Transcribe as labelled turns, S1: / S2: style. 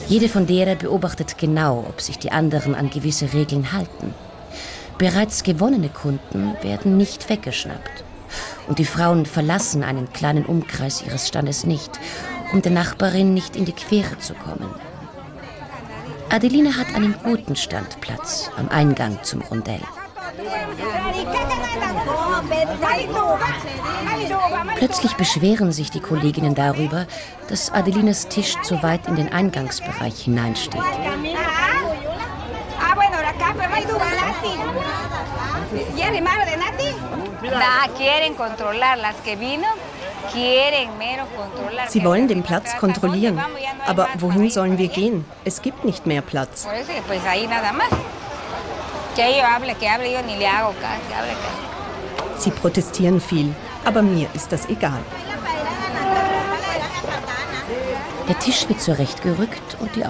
S1: Jede von deren beobachtet genau, ob sich die anderen an gewisse Regeln halten. Bereits gewonnene Kunden werden nicht weggeschnappt. Und die Frauen verlassen einen kleinen Umkreis ihres Standes nicht, um der Nachbarin nicht in die Quere zu kommen. Adeline hat einen guten Standplatz am Eingang zum Rondell. Plötzlich beschweren sich die Kolleginnen darüber, dass Adelines Tisch zu weit in den Eingangsbereich hineinsteht.
S2: Sie wollen den Platz kontrollieren. Aber wohin sollen wir gehen? Es gibt nicht mehr Platz. Sie protestieren viel, aber mir ist das egal.
S1: Der Tisch wird zurechtgerückt und die